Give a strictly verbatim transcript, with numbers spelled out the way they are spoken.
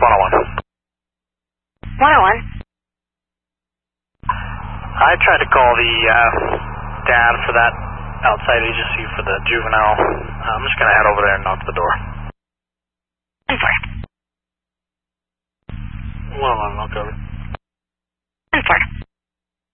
one oh one. one oh one. I tried to call the uh, dad for that outside agency for the juvenile. I'm just going to head over there and knock the door. one four. one oh one, knock over.